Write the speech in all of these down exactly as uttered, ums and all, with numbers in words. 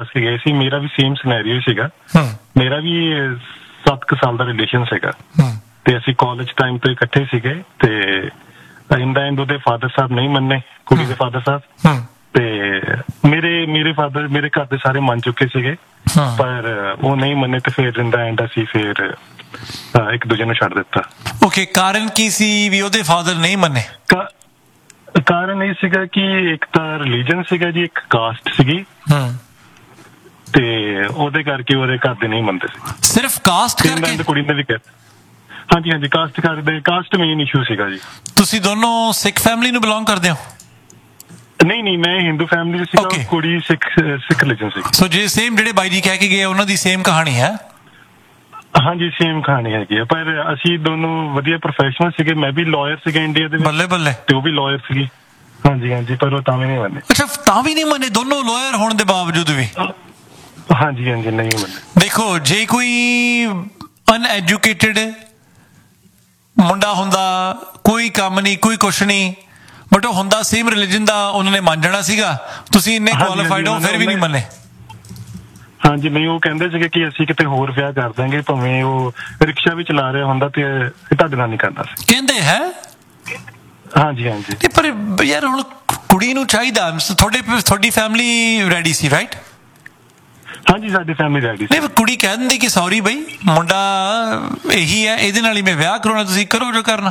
ਕੇ ਗਏ ਸੀ। ਮੇਰਾ ਵੀ same scenario ਸੀਗਾ। ਮੇਰਾ ਵੀ ਸੱਤ ਕੁ ਸਾਲ ਦਾ ਰਿਲੇਸ਼ਨ ਸੀਗਾ ਤੇ ਅਸੀਂ ਕਾਲਜ ਟਾਈਮ ਤੋਂ ਇਕੱਠੇ ਸੀਗੇ ਤੇ ਇਨ ਦਾ ਐਂਡ ਉਹਦੇ ਫਾਦਰ ਸਾਹਿਬ ਨਹੀਂ ਮੰਨੇ, ਕੁੜੀ ਦੇ ਫਾਦਰ ਸਾਹਿਬ, ਤੇ ਮੇਰੇ ਮੇਰੇ ਫਾਦਰ ਮੇਰੇ ਘਰ ਦੇ ਸਾਰੇ ਮੰਨ ਚੁੱਕੇ ਸੀਗੇ ਪਰ ਉਹ ਨਹੀਂ ਮੰਨੇ ਤੇ ਫਿਰ ਇਨ ਦਾ ਐਂਡ ਅਸੀਂ ਫਿਰ ਇੱਕ ਦੂਜੇ ਨੂੰ ਛੱਡ ਦਿੱਤਾ। ਓਕੇ, ਕਾਰਨ ਕੀ ਸੀ ਵੀ ਉਹਦੇ ਫਾਦਰ ਨਹੀਂ ਮੰਨੇ? ਕਾਰਨ ਇਹ ਸੀਗਾ ਕਿ ਇੱਕ ਤਾਂ ਰਿਲੀਜਨ ਸੀਗਾ ਜੀ, ਇੱਕ ਕਾਸਟ ਸੀਗੀ ਤੇ ਉਹਦੇ ਕਰਕੇ ਉਹਦੇ ਘਰ ਦੇ ਨਹੀਂ ਮੰਨਦੇ ਸੀ। ਸਿਰਫ ਕਾਸਟ ਕਰਕੇ? ਕੁੜੀ ਨੇ ਵੀ ਕਿਹਾ ਹਾਂਜੀ ਹਾਂਜੀ ਕਾਸਟ ਕਰਦੇ, ਕਾਸਟ ਮੇਨ ਇਸ਼ੂ ਸੀਗਾ ਜੀ। ਤੁਸੀਂ ਦੋਨੋਂ ਸਿੱਖ ਫੈਮਿਲੀ ਨੂੰ ਬਿਲੋਂਗ ਕਰਦੇ ਹੋ? ਨਹੀਂ ਨਹੀਂ, ਮੈਂ ਹਿੰਦੂ ਫੈਮਿਲੀ ਸੀਗਾ, ਕੁੜੀ ਸਿੱਖ ਸਿੱਖ ਰਿਲੀਜਨ ਸੀ। ਸੋ ਜੇ ਸੇਮ ਜਿਹੜੇ ਬਾਈ ਜੀ ਕਹਿ ਕੇ ਗਏ ਉਹਨਾਂ ਦੀ ਸੇਮ ਕਹਾਣੀ ਹੈ? ਹਾਂਜੀ ਸੇਮ ਕਹਾਣੀ ਹੈਗੀ ਆ, ਪਰ ਅਸੀਂ ਦੋਨੋਂ ਵਧੀਆ ਪ੍ਰੋਫੈਸ਼ਨਲ ਸੀਗੇ। ਮੈਂ ਵੀ ਲਾਇਰ ਸੀਗਾ ਇੰਡੀਆ ਦੇ ਵਿੱਚ, ਬੱਲੇ ਬੱਲੇ, ਤੇ ਉਹ ਵੀ ਲਾਇਰ ਸੀਗੀ। ਹਾਂਜੀ ਹਾਂਜੀ, ਪਰ ਉਹ ਤਾਂ ਵੀ ਨਹੀਂ ਮੰਨੇ। ਅੱਛਾ, ਤਾਂ ਵੀ ਨਹੀਂ ਮੰਨੇ ਦੋਨੋਂ ਲਾਇਰ ਹੋਣ ਦੇ ਬਾਵਜੂਦ ਵੀ? ਹਾਂਜੀ ਹਾਂਜੀ, ਨਹੀਂ ਮੰਨੇ। ਦੇਖੋ, ਜੇ ਕੋਈ ਅਨਐਜੂਕੇਟਿਡ ਮੁੰਡਾ ਹੁੰਦਾ, ਕੋਈ ਕੰਮ ਨਹੀਂ, ਕੋਈ ਕੁਛ ਨਹੀਂ, ਬਟ ਉਹ ਹੁੰਦਾ ਸੇਮ ਰਿਲੀਜਨ ਦਾ, ਉਹਨਾਂ ਨੇ ਮੰਨ ਜਾਣਾ ਸੀਗਾ। ਤੁਸੀਂ ਇੰਨੇ ਕੁਆਲੀਫਾਈਡ ਹੋ ਫਿਰ ਵੀ ਨਹੀਂ ਮੰਨੇ? ਹਾਂਜੀ ਨਹੀਂ, ਉਹ ਕਹਿੰਦੇ ਸੀਗੇ ਕਿ ਅਸੀਂ ਕਿਤੇ ਹੋਰ ਵਿਆਹ ਕਰ ਦਾਂਗੇ, ਭਾਵੇਂ ਉਹ ਰਿਕਸ਼ਾ ਵੀ ਚਲਾ ਰਿਹਾ ਹੁੰਦਾ ਤੇ ਤੁਹਾਡੇ ਨਾਲ ਨਹੀਂ ਕਰਨਾ ਸੀ ਕਹਿੰਦੇ ਹੈ। ਹਾਂਜੀ ਹਾਂਜੀ, ਪਰ ਯਾਰ ਹੁਣ ਕੁੜੀ ਨੂੰ ਚਾਹੀਦਾ, ਤੁਹਾਡੇ ਤੁਹਾਡੀ ਫੈਮਿਲੀ ਰੈਡੀ ਸੀ ਰਾਈਟ? ਹਾਂਜੀ ਸਾਡੀ ਫੈਮਿਲੀ ਰੈਡੀ ਸੀ। ਨਹੀਂ, ਕੁੜੀ ਕਹਿ ਦਿੰਦੀ ਕਿ ਸੌਰੀ ਬਈ, ਮੁੰਡਾ ਇਹੀ ਹੈ, ਇਹਦੇ ਨਾਲ ਹੀ ਮੈਂ ਵਿਆਹ ਕਰਾਉਣਾ, ਤੁਸੀਂ ਕਰੋ ਜੋ ਕਰਨਾ।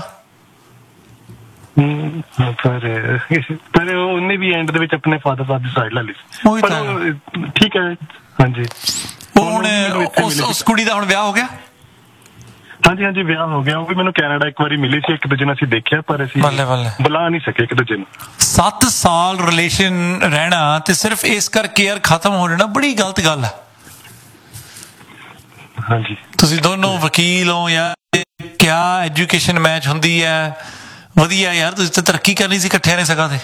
ਪਰ ਪਰ ਉਹਨੇ ਵੀ ਐਂਡ ਦੇ ਵਿੱਚ ਆਪਣੇ ਫਾਦਰ ਸਾਹਿਬ ਦੀ ਸਾਈਡ ਲੈ ਲਈ। ਪਰ ਠੀਕ ਹੈ। ਹਾਂਜੀ, ਹੁਣ ਉਸ ਕੁੜੀ ਦਾ ਹੁਣ ਵਿਆਹ ਹੋ ਗਿਆ? ਹਾਂਜੀ ਹਾਂਜੀ, ਵਿਆਹ ਹੋ ਗਿਆ। ਉਹ ਵੀ ਮੈਨੂੰ ਕੈਨੇਡਾ ਇੱਕ ਵਾਰੀ ਮਿਲੀ ਸੀ, ਇੱਕ ਦੂਜੇ ਨੂੰ ਅਸੀਂ ਦੇਖਿਆ ਪਰ ਅਸੀਂ ਬੁਲਾ ਨਹੀਂ ਸਕੇ ਇੱਕ ਦੂਜੇ ਨੂੰ। ਸੱਤ ਸਾਲ ਰਿਲੇਸ਼ਨ ਰਹਿਣਾ ਤੇ ਸਿਰਫ ਇਸ ਕਰਕੇ ਯਾਰ ਖਤਮ ਹੋ ਜਾਣਾ, ਬੜੀ ਗਲਤ ਗੱਲ ਹੈ। ਹਾਂਜੀ, ਤੁਸੀਂ ਦੋਨੋਂ ਵਕੀਲ ਹੋ ਯਾਰ, ਕਿਆ ਐਜੂਕੇਸ਼ਨ ਮੈਚ ਹੁੰਦੀ ਹੈ, ਵਧੀਆ ਯਾਰ, ਤੁਸੀਂ ਤਾਂ ਤਰੱਕੀ ਕਰਨੀ ਸੀ ਇਕੱਠਿਆਂ ਨੇ ਸਗਾ ਤੇ।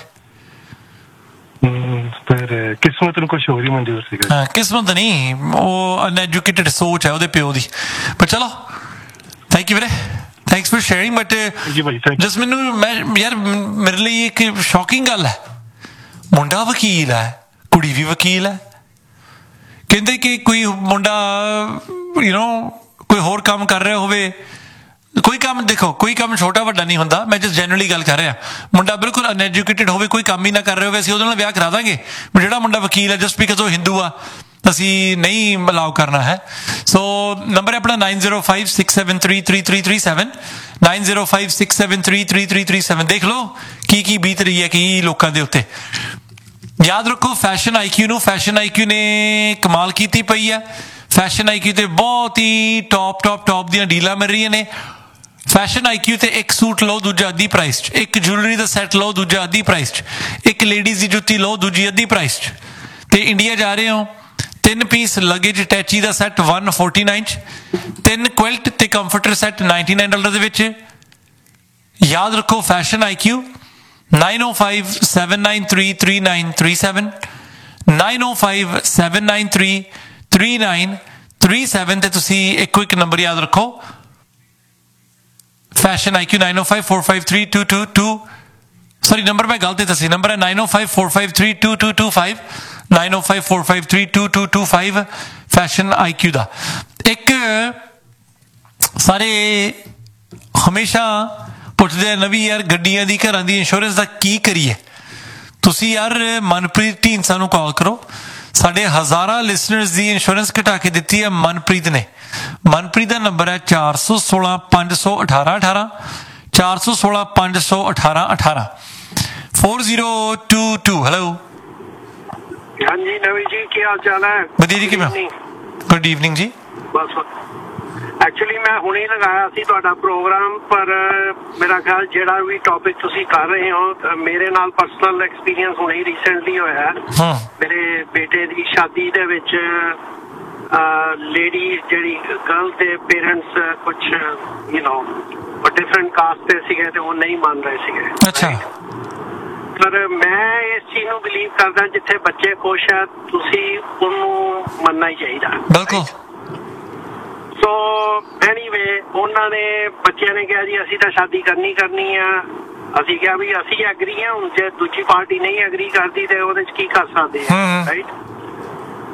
ਪਰ ਕਿਸਮਤ ਨੂੰ ਕੁਛ ਹੋਰ ਹੀ ਮਨਜ਼ੂਰ ਸੀਗਾ। ਹਾਂ, ਕਿਸਮਤ ਨਹੀਂ, ਉਹ ਅਨਐਜੂਕੇਟਿਡ ਸੋਚ ਹੈ ਉਹਦੇ ਪਿਓ ਦੀ। ਪਰ ਚਲੋ, ਥੈਂਕ ਯੂ ਵੀਰੇ, ਥੈਂਕਸ ਫॉर ਸ਼ੇਅਰਿੰਗ। ਬਟ ਜਸ ਮੈਨੂੰ ਮੈਂ ਯਾਰ ਮੇਰੇ ਲਈ ਇੱਕ ਸ਼ੌਕਿੰਗ ਗੱਲ ਹੈ, ਮੁੰਡਾ ਵਕੀਲ ਹੈ, ਕੁੜੀ ਵੀ ਵਕੀਲ ਹੈ। ਕਹਿੰਦੇ ਕਿ ਕੋਈ ਮੁੰਡਾ ਯੂ ਨੋ ਕੋਈ ਹੋਰ ਕੰਮ ਕਰ ਰਿਹਾ ਹੋਵੇ, ਕੋਈ ਕੰਮ, ਦੇਖੋ ਕੋਈ ਕੰਮ ਛੋਟਾ ਵੱਡਾ ਨਹੀਂ ਹੁੰਦਾ, ਮੈਂ ਜਸਟ ਜਨਰਲੀ ਗੱਲ ਕਰ ਰਿਹਾ। ਮੁੰਡਾ ਬਿਲਕੁਲ ਅਨਐਜੂਕੇਟਿਡ ਹੋਵੇ, ਕੋਈ ਕੰਮ ਹੀ ਨਾ ਕਰ ਰਿਹਾ ਹੋਵੇ, ਅਸੀਂ ਉਹਦੇ ਨਾਲ ਵਿਆਹ ਕਰਾ ਦਾਂਗੇ। ਬਟ ਜਿਹੜਾ ਮੁੰਡਾ ਵਕੀਲ ਹੈ, ਜਸਟ ਬਿਕਾਜ਼ ਉਹ ਹਿੰਦੂ ਆ, ਅਸੀਂ ਨਹੀਂ ਅਲਾਓ ਕਰਨਾ ਹੈ। ਸੋ ਨੰਬਰ ਹੈ ਆਪਣਾ nine zero five six seven three three three three seven nine zero five six seven three three three three seven. ਦੇਖ ਲਓ ਕੀ ਕੀ ਬੀਤ ਰਹੀ ਹੈ ਕੀ ਲੋਕਾਂ ਦੇ ਉੱਤੇ। ਯਾਦ ਰੱਖੋ, ਫੈਸ਼ਨ ਆਈਕਿਊ ਨੂੰ, ਫੈਸ਼ਨ ਆਈਕਿਊ ਨੇ ਕਮਾਲ ਕੀਤੀ ਪਈ ਹੈ। ਫੈਸ਼ਨ ਆਈਕਿਊ ਤੇ ਬਹੁਤ ਹੀ ਟੌਪ ਟੌਪ ਟੌਪ ਦੀਆਂ ਡੀਲਾਂ ਮਿਲ ਰਹੀਆਂ ਨੇ। ਫੈਸ਼ਨ ਆਈਕਿਊ ਤੇ ਇੱਕ ਸੂਟ ਲਓ ਦੂਜਾ ਅੱਧੀ ਪ੍ਰਾਈਸ 'ਚ, ਇੱਕ ਜੁਐਲਰੀ ਦਾ ਸੈੱਟ ਲਓ ਦੂਜਾ ਅੱਧੀ ਪ੍ਰਾਈਸ 'ਚ, ਇੱਕ ਲੇਡੀਜ਼ ਦੀ ਜੁੱਤੀ ਲਓ ਦੂਜੀ ਅੱਧੀ ਪ੍ਰਾਈਸ 'ਚ। ਤੇ ਇੰਡੀਆ ਜਾ ਰਹੇ ਹੋ, ਤਿੰਨ ਪੀਸ ਲਗੇਜ ਅਟੈਚੀ ਦਾ ਸੈੱਟ ਵਨ ਫੋਰਟੀ ਨਾਈਨ 'ਚ, ਤਿੰਨ ਕੁਇਲਟ ਤੇ comforter set ninety nine dollar ਦੇ ਵਿੱਚ। ਯਾਦ ਰੱਖੋ, ਫੈਸ਼ਨ ਆਈਕਿਊ ਨਾਈਨ ਓ five seven nine three three nine three seven nine ਓ five seven nine three three nine three seven ਤੇ ਤੁਸੀਂ ਇੱਕੋ ਇੱਕ ਨੰਬਰ ਯਾਦ ਰੱਖੋ, fashion IQ nine O five four five three two to to sorry number ਮੈਂ ਗਲਤ ਦਿੱਤਾ ਸੀ, number ਹੈ nine O five four five three two to to five nine O five four five three two to to five fashion IQ ਦਾ। ਇੱਕ ਸਾਰੇ ਹਮੇਸ਼ਾ ਪੁੱਛਦੇ ਆ ਨਵੀਂ ਯਾਰ ਗੱਡੀਆਂ ਦੀ ਘਰਾਂ ਦੀ ਇੰਸ਼ੋਰੈਂਸ ਦਾ ਕੀ ਕਰੀਏ। ਤੁਸੀਂ ਯਾਰ ਮਨਪ੍ਰੀਤ ਢੀਂਡਸਾ ਨੂੰ ਕਾਲ ਕਰੋ, ਸਾਡੇ ਹਜ਼ਾਰਾਂ ਲਿਸਨਰਸ ਦੀ ਇੰਸ਼ੋਰੈਂਸ ਘਟਾ ਕੇ ਦਿੱਤੀ ਹੈ ਮਨਪ੍ਰੀਤ ਨੇ। ਮਨਪ੍ਰੀਤ ਦਾ ਨੰਬਰ ਹੈ ਚਾਰ ਸੌ ਸੋਲਾਂ ਪੰਜ ਸੌ ਅਠਾਰਾਂ ਅਠਾਰਾਂ ਚਾਰ ਸੌ ਸੋਲਾਂ ਪੰਜ ਸੌ ਅਠਾਰਾਂ ਅਠਾਰਾਂ four zero two to. Hello ਹਾਂਜੀ ਨਵੀਂ ਜੀ, ਕੀ ਹਾਲ ਚਾਲ ਹੈ? ਵਧੀਆ ਜੀ, ਕਿਵੇਂ? ਗੁੱਡ ਈਵਨਿੰਗ ਜੀ। ਬਸ ਐਕਚੁਅਲੀ ਮੈਂ ਹੁਣੇ ਲਗਾਇਆ ਸੀ ਤੁਹਾਡਾ ਪ੍ਰੋਗਰਾਮ, ਪਰ ਮੇਰਾ ਖਿਆਲ ਜਿਹੜਾ ਵੀ ਟੌਪਿਕ ਤੁਸੀਂ ਕਰ ਰਹੇ ਹੋ, ਮੇਰੇ ਨਾਲ ਪਰਸਨਲ ਐਕਸਪੀਰੀਅੰਸ ਹੁਣੇ ਹੀ ਰੀਸੈਂਟਲੀ ਹੋਇਆ। ਮੇਰੇ ਬੇਟੇ ਦੀ ਸ਼ਾਦੀ ਦੇ ਵਿੱਚ ਲੇਡੀ ਜਿਹੜੀ ਗਰਲ ਦੇ ਪੇਰੈਂਟਸ ਕੁਛ ਯੂ ਨੋ ਡਿਫਰੈਂਟ ਕਾਸਟ ਦੇ ਸੀਗੇ ਤੇ ਉਹ ਨਹੀਂ ਮੰਨ ਰਹੇ ਸੀਗੇ। ਅੱਛਾ, ਪਰ ਮੈਂ ਇਸ ਚੀਜ਼ ਨੂੰ ਬਿਲੀਵ ਕਰਦਾ ਜਿੱਥੇ ਬੱਚੇ ਖੁਸ਼ ਹੈ ਤੁਸੀਂ ਉਹਨੂੰ ਮੰਨਣਾ ਹੀ ਚਾਹੀਦਾ। ਬਿਲਕੁਲ। ਸੋ ਐਨੀਵੇ ਉਹਨਾਂ ਨੇ ਬੱਚਿਆਂ ਨੇ ਕਿਹਾ ਜੀ ਅਸੀਂ ਤਾਂ ਸ਼ਾਦੀ ਕਰਨੀ ਕਰਨੀ ਆ। ਅਸੀਂ ਕਿਹਾ ਵੀ ਅਸੀਂ ਐਗਰੀ ਹਾਂ, ਹੁਣ ਜੇ ਦੂਜੀ ਪਾਰਟੀ ਨਹੀਂ ਐਗਰੀ ਕਰਦੀ ਤੇ ਉਹਦੇ 'ਚ ਕੀ ਕਰ ਸਕਦੇ ਹਾਂ, ਰਾਈਟ।